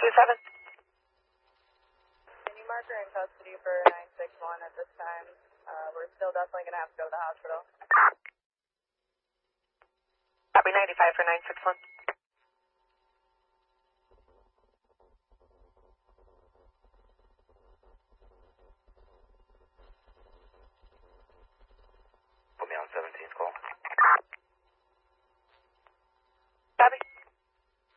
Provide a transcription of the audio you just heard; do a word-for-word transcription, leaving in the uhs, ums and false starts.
seven. Can you mark her in custody for nine six one at this time? Uh, we're still definitely going to have to go to the hospital. Copy ninety-five for nine six one.